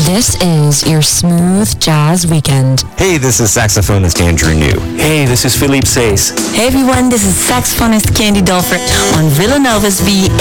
This is your smooth jazz weekend. Hey, this is saxophonist Andrew New. Hey, this is Philippe Says. Hey everyone, this is saxophonist Candy Dolfer on Villanova's B